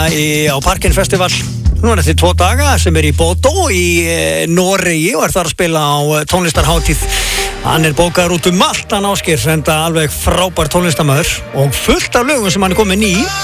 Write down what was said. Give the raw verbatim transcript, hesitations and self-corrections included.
í, á Parkin Festival núna eftir tvo daga sem er í Bodø í e, Noregi og er þar að spila á tónlistarhátíð. Hann er bókaður út um allt, hann Ásgeir, enda alveg frábær tónlistarmaður og fullt af lögum sem hann er komin í